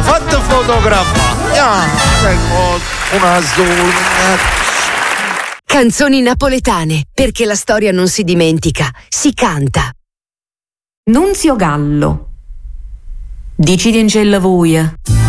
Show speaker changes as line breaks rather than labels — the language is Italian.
fatto fotografare. Una sola.
Canzoni napoletane, perché la storia non si dimentica, si canta.
Nunzio Gallo. Dici di Angella Vuia.